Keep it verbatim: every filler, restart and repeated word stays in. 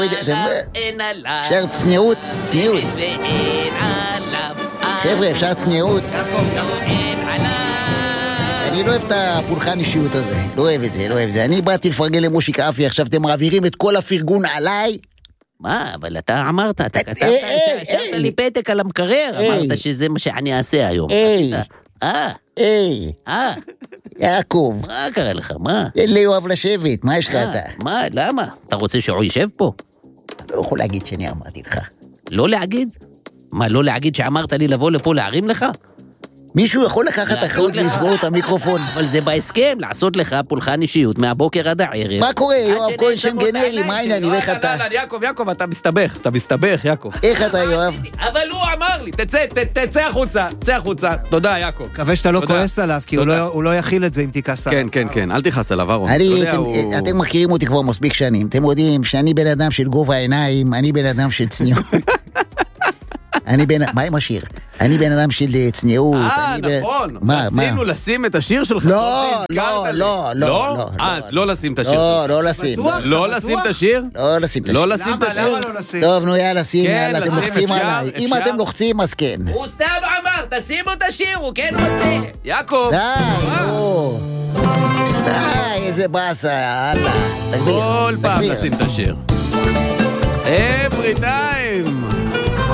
אין עליו, אפשר צניעות, צניעות. ואין עליו. חבר'ה, אפשר צניעות. אין עליו. אני לא אוהב את הפולחן אישיות הזה. לא אוהב את זה, לא אוהב את זה. אני באתי לפרגן למושיק אפי, עכשיו אתם מעבירים את כל הפרגון עליי. מה, אבל אתה אמרת, אתה כתבת, השארת לי פתק על המקרר, אמרת שזה מה שאני אעשה היום. היי, אה, היי, אה, יעקב. מה קרה לך, מה? תן לי אוהב לשבת, מה יש לך אתה? מה, למה? אתה רוצה שהוא יישב פה? לא יכול להגיד שאני אמרתי לך. לא להגיד? מה, לא להגיד שאמרת לי לבוא לפה להרים לך? מישהו יכול לקחת אחריות ולסגור את המיקרופון? אבל זה בהסכם, לעשות לך פולחן אישיות מהבוקר עד הערב. מה קורה, יואב כהן שם גנרי, מה העניין, איך אתה? יעקב, יעקב, אתה מסתבך, אתה מסתבך, יעקב. איך אתה, יואב? אבל הוא אמר לי, תצא, תצא החוצה, תצא החוצה. תודה, יעקב. מקווה שאתה לא כועס עליו, כי הוא לא יכיל את זה אם תיכעס עליו. כן, כן, כן, אל תכעס עליו, אהרון. אתם מכירים אותי כבר מספיק שנים, אתם יודעים שאני בן אדם של גובה העיניים, אני בן אדם של צניעות. אני בן... מה עם השיר? אני בן אדם של צניעות. אה, נכון. רצינו לשים את השיר שלך. לא, לא, לא, לא. אז לא לשים את השיר שלך. לא, לא לשים. לא לשים את השיר? לא לשים את השיר. לא לשים את השיר? למה לא לשים? טוב, נו, יאללה, שים, יאללה, אתם לשים, לוחצים אפשר, עליי. אם אפשר. אתם לוחצים, אז כן. הוא סתם אמר, תשימו את השיר, הוא כן רוצה. יעקב. די, נו. די, איזה באסה, יאללה. כל פעם לשים את השיר. Every time.